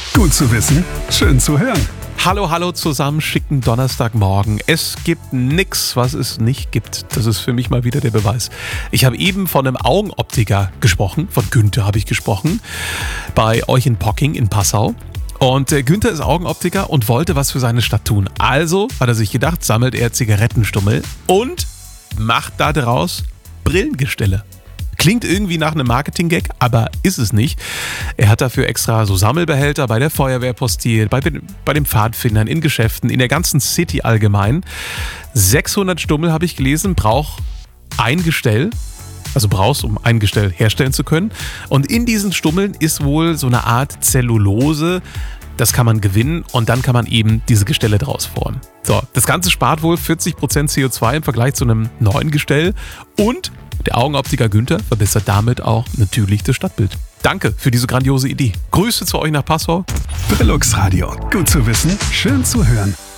Gut zu wissen, schön zu hören. Hallo zusammen, schicken Donnerstagmorgen. Es gibt nix, was es nicht gibt. Das ist für mich mal wieder der Beweis. Ich habe eben von einem Augenoptiker gesprochen, von Günther habe ich gesprochen, bei euch in Pocking in Passau. Und Günther ist Augenoptiker und wollte was für seine Stadt tun. Also hat er sich gedacht, sammelt er Zigarettenstummel und macht da draus Brillengestelle. Klingt irgendwie nach einem Marketing-Gag, aber ist es nicht. Er hat dafür extra so Sammelbehälter bei der Feuerwehr postiert, bei den Pfadfindern, in Geschäften, in der ganzen City allgemein. 600 Stummel, habe ich gelesen, braucht ein Gestell. Also brauchst, um ein Gestell herstellen zu können. Und in diesen Stummeln ist wohl so eine Art Zellulose. Das kann man gewinnen und dann kann man eben diese Gestelle draus formen. So, das Ganze spart wohl 40% CO2 im Vergleich zu einem neuen Gestell und der Augenoptiker Günther verbessert damit auch natürlich das Stadtbild. Danke für diese grandiose Idee. Grüße zu euch nach Passau. Brillux Radio. Gut zu wissen, schön zu hören.